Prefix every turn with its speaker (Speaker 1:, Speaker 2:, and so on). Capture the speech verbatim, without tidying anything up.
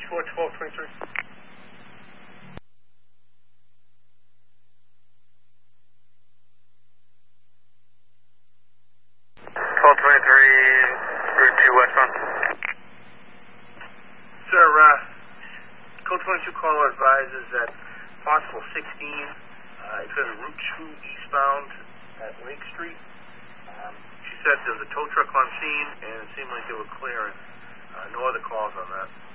Speaker 1: four, twelve twenty-three.
Speaker 2: twelve twenty-three, Route two westbound.
Speaker 1: Sir, uh, Code twenty-two caller advises that possible sixteen uh, is going to Route two eastbound at Lake Street. Um, she said there was a tow truck on scene, and it seemed like they were clearing. Uh, no other calls on that.